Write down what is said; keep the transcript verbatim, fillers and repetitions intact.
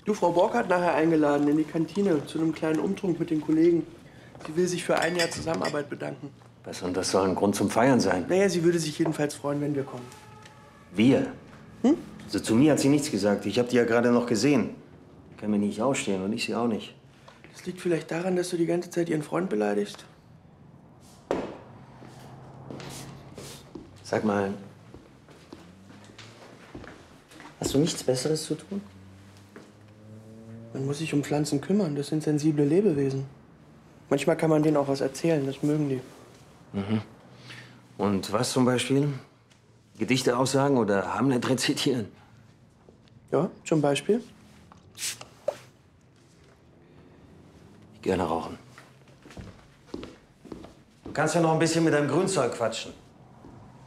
Du, Frau Bork hat nachher eingeladen in die Kantine zu einem kleinen Umtrunk mit den Kollegen. Sie will sich für ein Jahr Zusammenarbeit bedanken. Was, und das soll ein Grund zum Feiern sein? Naja, sie würde sich jedenfalls freuen, wenn wir kommen. Wir? Hm? Also zu mir hat sie nichts gesagt. Ich habe die ja gerade noch gesehen. Kann mir nicht ausstehen und ich sie auch nicht. Das liegt vielleicht daran, dass du die ganze Zeit ihren Freund beleidigst? Sag mal, hast du nichts Besseres zu tun? Man muss sich um Pflanzen kümmern. Das sind sensible Lebewesen. Manchmal kann man denen auch was erzählen. Das mögen die. Mhm. Und was zum Beispiel? Gedichte aussagen oder Hamlet rezitieren? Ja, zum Beispiel. Ich gehe gerne rauchen. Du kannst ja noch ein bisschen mit deinem Grünzeug quatschen.